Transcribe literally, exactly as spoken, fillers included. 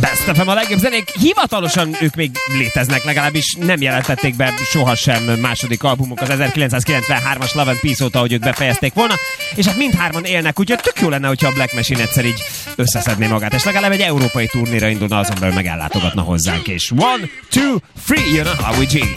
Best ef em a legjobb zenék. Hivatalosan ők még léteznek, legalábbis nem jelentették be sohasem második albumuk az ezerkilencszázkilencvenhármas Love and Peace óta, hogy ők befejezték volna, és hát mindhárman élnek, úgyhogy tök jó lenne, hogyha a Black Machine egyszer így összeszedné magát, és legalább egy európai turnéra indulna, azon belül meg ellátogatna hozzánk, és one, two, three, jön a Howie G.